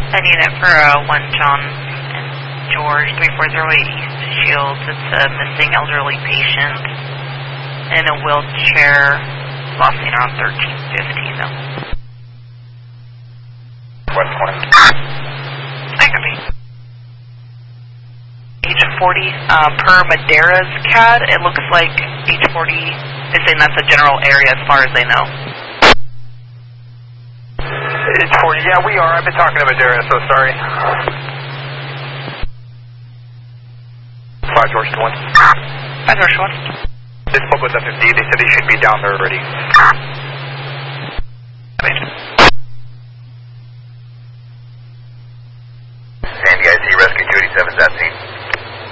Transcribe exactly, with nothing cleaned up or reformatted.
I need it for uh, one John and George, three four zero eight East Shields. It's a missing elderly patient in a wheelchair, last seen around thirteen fifty, though. West one. I copy. H forty, uh, per Madera's C A D, it looks like H forty is saying that's a general area as far as they know. H forty, yeah, we are. I've been talking to Madera, so sorry. five George one. five George one. They spoke with F M D. They said they should be down there already. Wait.